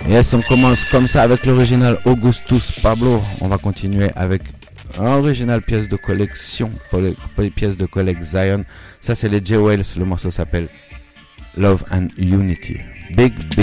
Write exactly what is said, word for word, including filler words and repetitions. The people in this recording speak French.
Yes, on commence comme ça avec l'original Augustus Pablo. On va continuer avec un original pièce de collection, pour les, pour les pièces de collègue Zion. Ça, c'est les J. Wells. Le morceau s'appelle Love and Unity. Big, big